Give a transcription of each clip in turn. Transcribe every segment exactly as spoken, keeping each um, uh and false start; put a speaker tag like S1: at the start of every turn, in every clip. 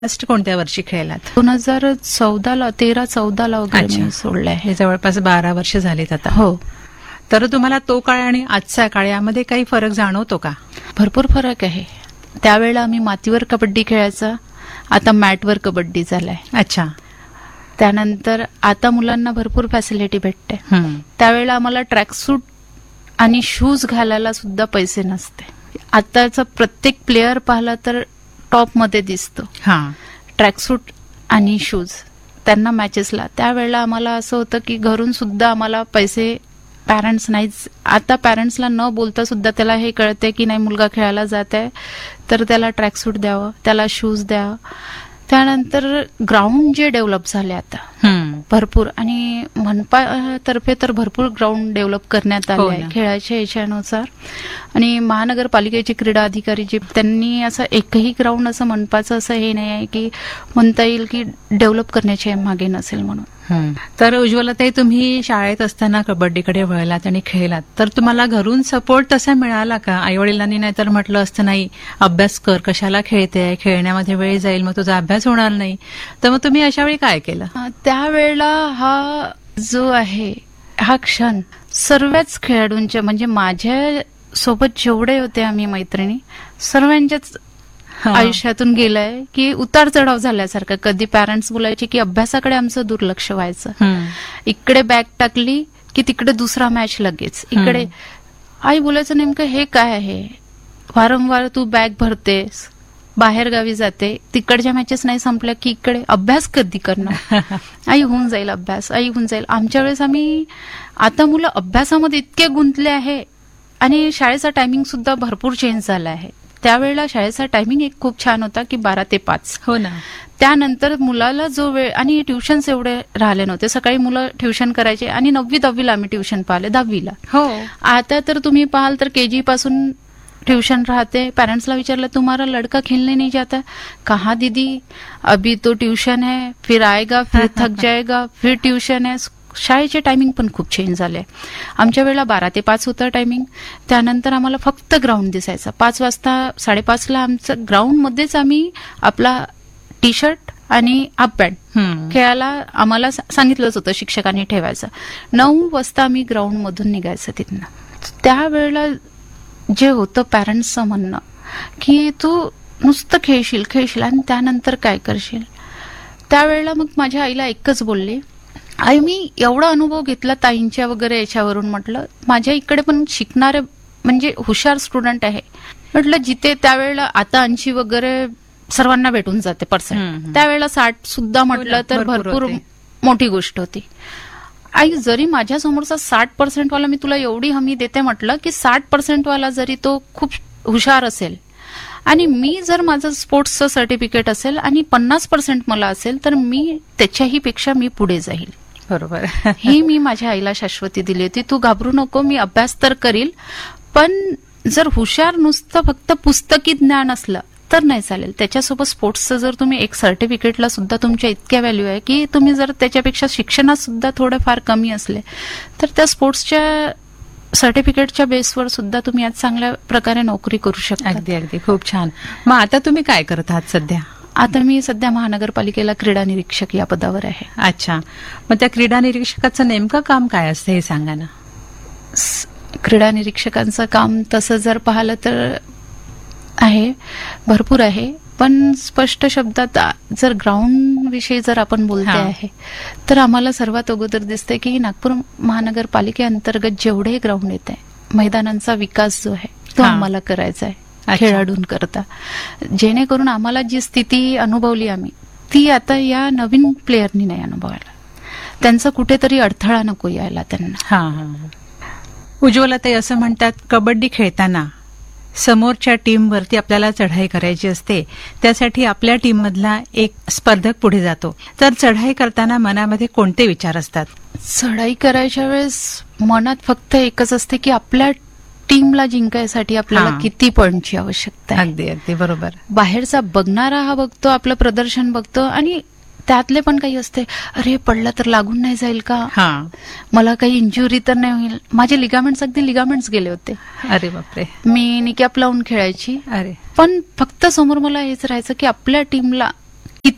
S1: Last कोणत्या वर्षी खेळलात?
S2: दोन हजार चौदाला तेरा चौदाला वगैरे मी सोडलंय.
S1: हे जवळपास बारा वर्ष झालीत आता.
S2: हो.
S1: तर तुम्हाला तो काळ आणि आजचा काळ यामध्ये काही फरक जाणवतो का?
S2: भरपूर फरक आहे. त्यावेळेला आम्ही मातीवर कबड्डी खेळायचा, आता मॅटवर कबड्डी झालाय.
S1: अच्छा.
S2: त्यानंतर आता मुलांना भरपूर फॅसिलिटी भेटते.
S1: हम्म.
S2: त्यावेळेला आम्हाला ट्रॅकसूट आणि शूज घालायला सुद्धा पैसे नसते. आताचा प्रत्येक प्लेअर पाहिला तर टॉप मध्ये दिसतो.
S1: हा.
S2: ट्रॅकसूट आणि शूज त्यांना मॅचेसला. त्यावेळेला आम्हाला असं होतं की घरून सुद्धा आम्हाला पैसे पॅरेंट्स नाहीच. आता पॅरेंट्सला न बोलता सुद्धा त्याला हे कळते की नाही मुलगा खेळायला जात आहे तर त्याला ट्रॅकसूट द्यावं, त्याला शूज द्यावं. त्यानंतर ग्राउंड जे डेव्हलप झाले आता भरपूर, आणि मनपा तर्फे तर भरपूर ग्राउंड डेव्हलप करण्यात आले आहे खेळाच्या याच्यानुसार. आणि महानगरपालिकेचे क्रीडा अधिकारी जे त्यांनी असं एकही ग्राउंड असं मनपाचं असं हे नाही आहे की म्हणता येईल की डेव्हलप करण्याच्या मागे नसेल म्हणून.
S1: तर उज्ज्वलताई, तुम्ही शाळेत असताना कबड्डीकडे वळलात आणि खेळलात, तर तुम्हाला घरून सपोर्ट तसा मिळाला का? आई वडिलांनी नाहीतर म्हटलं असतं नाही अभ्यास कर, कशाला खेळते, खेळण्यामध्ये वेळ जाईल, मग तुझा अभ्यास होणार नाही, तर मग तुम्ही अशा वेळी काय केलं?
S2: त्यावेळेला हा जो आहे हा क्षण सर्वच खेळाडूंच्या म्हणजे माझ्या सोबत जेवढे होते आम्ही मैत्रिणी सर्वांच्याच आयुष्यातून गेलाय की उतार चढाव झाल्यासारखं. कधी पॅरेंट्स बोलायचे की अभ्यासाकडे आमचं दुर्लक्ष व्हायचं, इकडे बॅग टाकली की तिकडे दुसरा मॅच लगेच, इकडे आई बोलायचं नेमकं हे काय आहे, वारंवार तू बॅग भरतेस, बाहेर गावी जाते, तिकडच्या मॅचेस नाही संपल्या की इकडे अभ्यास कधी करणार, आई होऊन जाईल अभ्यास, आई होऊन जाईल. आमच्या वेळेस आम्ही आता मुलं अभ्यासामध्ये इतके गुंतले आहे आणि शाळेचा टायमिंग सुद्धा भरपूर चेंज झाला आहे. त्यावेळेला शाळेचा टायमिंग एक खूप छान होता की बारा ते पाच.
S1: हो ना.
S2: त्यानंतर मुलाला जो वेळ, आणि ट्युशन्स एवढे राहिले नव्हते. सकाळी मुलं ट्युशन करायचे आणि नववी दहावीला आम्ही ट्युशन पाहिले, दहावीला.
S1: हो.
S2: आता तर तुम्ही पाहाल तर केजी पासून ट्यूशन रहते. पेरेंट्सला विचारलं तुम्हारा लड़का खेलने नहीं जाता? कहा दीदी, अभी तो ट्यूशन है, फिर आएगा, फिर थक जाएगा, फिर ट्यूशन है. शाळेचे टायमिंग पण खूप चेंज झाले. आमच्या वेळेला बारा ते पाच होतं टायमिंग. त्यानंतर आम्हाला फक्त ग्राउंड दिसायचा. पाच वाजता साडेपाचला आमचं ग्राउंडमध्येच आम्ही आपला टी शर्ट आणि हाफ पॅन्ट खेळायला आम्हाला सांगितलंच होतं शिक्षकांनी ठेवायचं. नऊ वाजता आम्ही ग्राउंडमधून निघायचं तिथनं. त्यावेळेला जे होतं पॅरेंट्सचं म्हणणं की तू नुसतं खेळशील खेळशील आणि त्यानंतर काय करशील. त्यावेळेला मग माझ्या आईला एकच बोलले, आई मी एवढा अनुभव घेतला ताईंच्या वगैरे याच्यावरून, म्हटलं माझ्या इकडे पण शिकणारे म्हणजे हुशार स्टुडंट आहे. म्हटलं जिथे त्यावेळेला आता ऐंशी वगैरे सर्वांना भेटून जाते पर्सेंट, त्यावेळेला साठ सुद्धा म्हटलं तर भरपूर मोठी गोष्ट होती. आई जरी माझ्या समोरचा साठ पर्सेंट वाला मी तुला एवढी हमी देते म्हटलं की साठ पर्सेंट वाला जरी तो खूप हुशार असेल आणि मी जर माझं स्पोर्ट्सचं सर्टिफिकेट असेल आणि पन्नास पर्सेंट मला असेल तर मी त्याच्याही पेक्षा मी पुढे जाईल.
S1: बरोबर.
S2: ही मी माझ्या आईला शाश्वती दिली होती. तू घाबरू नको, मी अभ्यास तर करील, पण जर हुशार नुसतं फक्त पुस्तकी ज्ञान असलं तर नाही चालेल. त्याच्यासोबत स्पोर्ट्सचं जर तुम्ही एक सर्टिफिकेटला सुद्धा तुमच्या इतक्या व्हॅल्यू आहे की तुम्ही जर त्याच्यापेक्षा शिक्षणात सुद्धा थोडेफार कमी असले तर त्या स्पोर्ट्सच्या सर्टिफिकेटच्या बेसवर सुद्धा तुम्ही आज चांगल्या प्रकारे नोकरी करू शकता.
S1: अगदी अगदी खूप छान. मग आता तुम्ही काय करत आहात सध्या?
S2: आता मी सध्या महानगरपालिकेला क्रीडा निरीक्षक या पदावर आहे.
S1: अच्छा. मग त्या क्रीडा निरीक्षकाचं नेमकं काम काय असतं हे सांगा ना.
S2: क्रीडा निरीक्षकांचं काम तसं जर पाहिलं तर आहे, भरपूर आहे, पण स्पष्ट शब्दात जर ग्राउंड विषयी जर आपण बोलते आहे तर आम्हाला सर्वात अगोदर दिसते की नागपूर महानगरपालिकेअंतर्गत जेवढे ग्राउंड येत आहे मैदानांचा विकास जो आहे तो आम्हाला करायचा आहे खेळाडूंकरता, जेणेकरून आम्हाला जी स्थिती अनुभवली आम्ही ती आता या नवीन प्लेयरनी नाही अनुभवायला. त्यांचा कुठेतरी अडथळा नको यायला त्यांना.
S1: हा. उज्ज्वलताई, असं म्हणतात कबड्डी खेळताना समोरच्या टीमवरती आपल्याला चढाई करायची असते, त्यासाठी आपल्या टीम मधला एक स्पर्धक पुढे जातो. तर चढाई करताना मनामध्ये कोणते विचार असतात?
S2: चढाई करायच्या वेळेस मनात फक्त एकच असते की आपल्या टीमला जिंकायसाठी आपल्याला किती पॉइंटची आवश्यकता आहे.
S1: अगदी अगदी बरोबर.
S2: बाहेरचा बघणारा हा बघतो, आपलं प्रदर्शन बघतो आणि त्यातले पण काही असते, अरे पडला तर लागून नाही जाईल का, मला काही इंजुरी तर नाही होईल. माझे लिगामेंट्स अगदी लिगामेंट्स गेले होते.
S1: अरे बापरे.
S2: मी निकॅप लावून खेळायची.
S1: अरे.
S2: पण फक्त समोर मला हेच राहायचं की आपल्या टीमला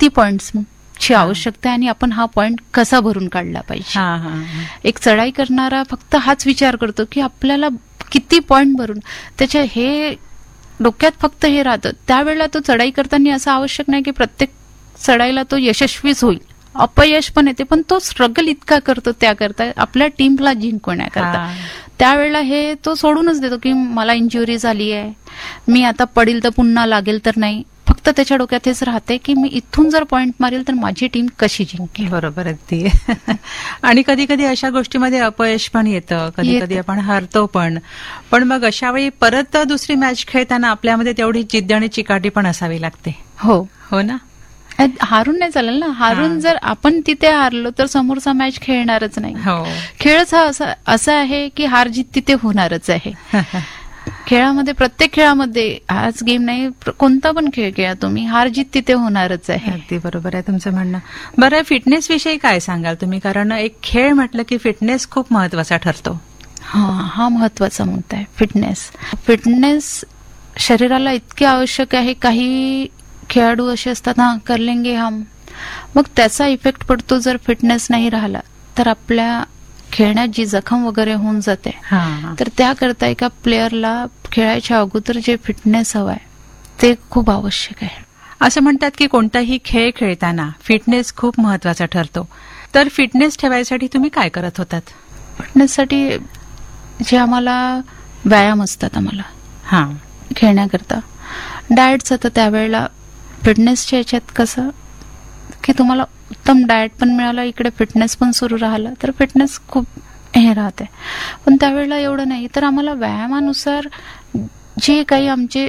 S2: किती पॉइंट्स ची आवश्यकता आहे आणि आपण हा पॉइंट कसा भरून काढला पाहिजे.
S1: हा हा हा.
S2: एक चढाई करणारा फक्त हाच विचार करतो की आपल्याला किती पॉइंट भरून, त्याच्या हे डोक्यात फक्त हे राहतं. त्यावेळेला तो चढाई करताना असं आवश्यक नाही की प्रत्येक चढाईला तो यशस्वीच होईल, अपयश पण येते, पण तो स्ट्रगल इतका करतो त्याकरता, आपल्या टीमला जिंकवण्याकरता. त्यावेळेला हे तो सोडूनच देतो की मला इंजुरी झाली आहे, मी आता पडील तर पुन्हा लागेल तर नाही. फक्त त्याच्या डोक्यात हेच राहते की मी इथून जर पॉइंट मारेल तर माझी टीम कशी जिंकेल.
S1: बरोबर अगदी. आणि कधी कधी अशा गोष्टीमध्ये अपयश पण येतं, कधी कधी आपण हारतो पण. पण मग अशा वेळी परत दुसरी मॅच खेळताना आपल्यामध्ये तेवढी जिद्द आणि चिकाटी पण असावी लागते.
S2: हो
S1: हो ना.
S2: हारून नाही चालेल ना. हारून जर आपण तिथे हारलो तर समोरचा मॅच खेळणारच नाही.
S1: हो.
S2: खेळच हा असा असा आहे की हार जीत तिथे होणारच आहे. खेळामध्ये, प्रत्येक खेळामध्ये, हाच गेम नाही, कोणता पण खेळ खेळा तुम्ही, हार जीत तिथे होणारच आहे.
S1: अगदी बरोबर आहे तुमचं म्हणणं. बरं, फिटनेस विषयी काय सांगाल तुम्ही? कारण एक खेळ म्हटलं की फिटनेस खूप महत्वाचा ठरतो.
S2: हा हा महत्वाचा मुद्दा आहे फिटनेस. फिटनेस शरीराला इतकी आवश्यक आहे. काही खेळाडू असे असतात, हा कर लेंगे हम, मग त्याचा इफेक्ट पडतो जर फिटनेस नाही राहिला तर आपल्या खेळण्यात जी जखम वगैरे होऊन जाते. तर त्याकरता एका प्लेअरला खेळायच्या अगोदर जे फिटनेस हवाय ते खूप आवश्यक आहे.
S1: असं म्हणतात की कोणताही खेळ खेळताना फिटनेस खूप महत्वाचा ठरतो. तर फिटनेस ठेवायसाठी तुम्ही काय करत होतात?
S2: फिटनेससाठी जे आम्हाला व्यायाम असतात आम्हाला
S1: हा
S2: खेळण्याकरता, डाएटचं, तर त्यावेळेला फिटनेसच्या याच्यात कसं की तुम्हाला उत्तम डाएट पण मिळाला, इकडे फिटनेस पण सुरू राहिला तर फिटनेस खूप हे राहते. पण त्यावेळेला एवढं नाही. तर आम्हाला व्यायामानुसार जे काही आमचे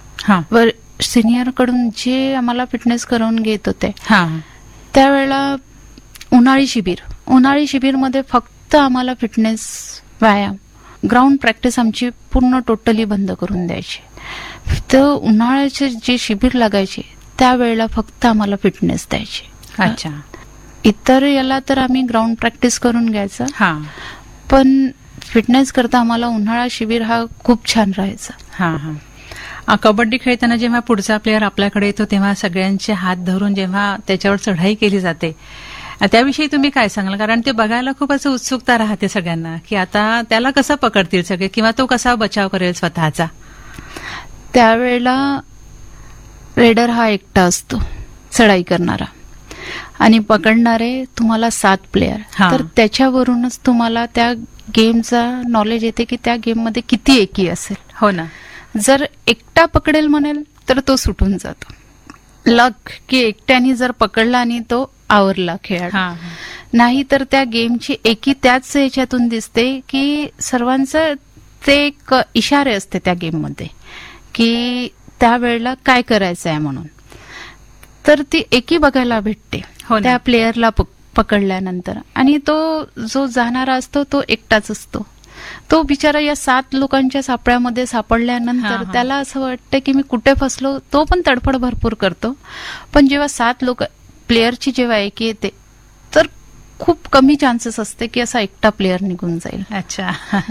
S2: सिनियर कडून जे आम्हाला फिटनेस करून घेत होते, त्यावेळेला उन्हाळी शिबिर उन्हाळी शिबिरमध्ये फक्त आम्हाला फिटनेस व्यायाम, ग्राउंड प्रॅक्टिस आमची पूर्ण टोटली बंद करून द्यायची. तर उन्हाळ्याचे जे शिबिर लागायचे त्यावेळेला फक्त आम्हाला फिटनेस द्यायची.
S1: अच्छा.
S2: इतर याला तर आम्ही ग्राउंड प्रॅक्टिस करून घ्यायचं,
S1: हा,
S2: पण फिटनेस करता आम्हाला उन्हाळा शिबिर हा खूप छान राहायचा.
S1: हा हा. कबड्डी खेळताना जेव्हा पुढचा प्लेअर आपल्याकडे येतो तेव्हा सगळ्यांचे हात धरून जेव्हा त्याच्यावर चढाई केली जाते, त्याविषयी तुम्ही काय सांगाल? कारण ते बघायला खूप असं उत्सुकता राहते सगळ्यांना की आता त्याला कसं पकडतील सगळे, किंवा तो कसा बचाव करेल स्वतःचा.
S2: त्यावेळेला रेडर हा एकटा असतो चढाई करणारा, आणि पकडणारे तुम्हाला सात प्लेयर. तर त्याच्यावरूनच तुम्हाला त्या गेमचा नॉलेज येते की त्या गेम मध्ये किती एकी असेल.
S1: हो ना.
S2: जर एकटा पकडेल म्हणेल तर तो सुटून जातो. लक की एकट्याने जर पकडला आणि तो आवरला खेळाडू, नाही तर त्या गेमची एकी त्याच याच्यातून दिसते की सर्वांचं ते एक इशारे असते त्या गेम मध्ये की त्यावेळेला काय करायचं आहे म्हणून. तर ती एकी बघायला भेटते त्या प्लेयरला पकडल्यानंतर. आणि तो जो जाणारा असतो तो एकटाच असतो. तो बिचारा या सात लोकांच्या सापळ्यामध्ये सापडल्यानंतर त्याला असं वाटतं की मी कुठे फसलो. तो पण तडफड भरपूर करतो, पण जेव्हा सात लोक प्लेयरची जेव्हा एकी येते तर खूप कमी चान्सेस असते की असा एकटा प्लेयर निघून जाईल.
S1: अच्छा.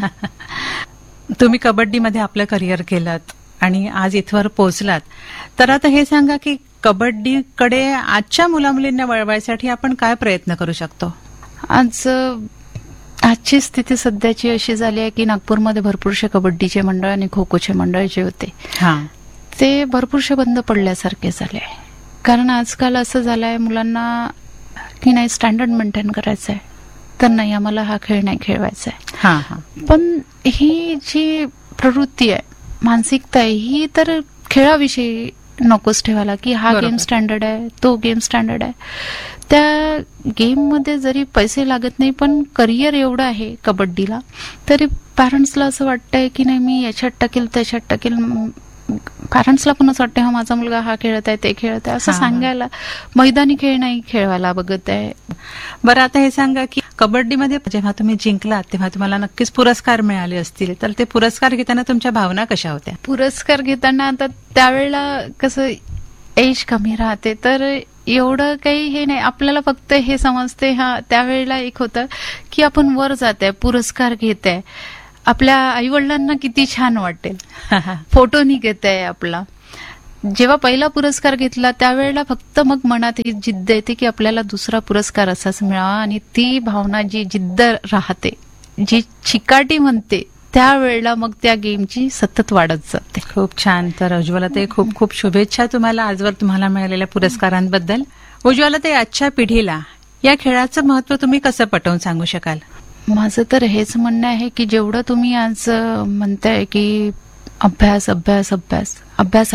S1: तुम्ही कबड्डीमध्ये आपलं करिअर केलं आणि आज इथवर पोहोचलात, तर आता हे सांगा की कबड्डीकडे आजच्या मुलामुलींना वळवायसाठी आपण काय प्रयत्न करू शकतो?
S2: आज आजची स्थिती सध्याची अशी झाली आहे की नागपूरमध्ये भरपूरशे कबड्डीचे मंडळ आणि खो खोचे मंडळ जे होते ते भरपूरशे बंद पडल्यासारखे झाले आहे. कारण आजकाल असं झालं आहे मुलांना की नाही स्टँडर्ड मेंटेन करायचं आहे, तर नाही आम्हाला हा खेळ नाही खेळवायचा आहे. पण ही जी प्रवृत्ती आहे, मानसिकता आहे, ही तर खेळाविषयी नकोच ठेवायला की हा गेम स्टँडर्ड आहे, तो गेम स्टँडर्ड आहे. त्या गेम मध्ये जरी पैसे लागत नाही पण करिअर एवढं आहे कबड्डीला, तरी पॅरेंट्सला असं वाटतंय की नाही मी याच्यात टाकेल त्याच्यात टाकेल. पॅरेंट्सला पण असं वाटतं हा माझा मुलगा हा खेळत आहे ते खेळत आहे असं सांगायला, मैदानी खेळ नाही खेळवायला बघत आहे.
S1: बरं, आता हे सांगा की कबड्डीमध्ये जेव्हा तुम्ही जिंकलात तेव्हा तुम्हाला नक्कीच पुरस्कार मिळाले असतील, तर ते पुरस्कार घेताना तुमच्या भावना कशा होत्या?
S2: पुरस्कार घेताना आता त्यावेळेला कसं एज कमी राहते तर एवढं काही हे नाही, आपल्याला फक्त हे समजते हा त्यावेळेला एक होतं की आपण वर जात आहे पुरस्कार घेत आहे, आपल्या आईवडिलांना किती छान वाटेल, फोटो निघत आहे आपला. जेव्हा पहिला पुरस्कार घेतला त्यावेळेला फक्त मग मनात ही जिद्द येते की आपल्याला दुसरा पुरस्कार असाच मिळावा, आणि ती भावना जी जिद्द राहते, जी चिकाटी म्हणते, त्यावेळेला मग त्या गेमची सतत वाढत जाते.
S1: खूप छान. तर उज्ज्वलाताई, खूप खूप शुभेच्छा तुम्हाला आजवर तुम्हाला मिळालेल्या पुरस्कारांबद्दल. उज्ज्वलाताई, आजच्या पिढीला या खेळाचं महत्व तुम्ही कसं पटवून सांगू शकाल?
S2: माझं तर हेच म्हणणं आहे की जेवढं तुम्ही आज म्हणताय की अभ्यास अभ्यास अभ्यास अभ्यास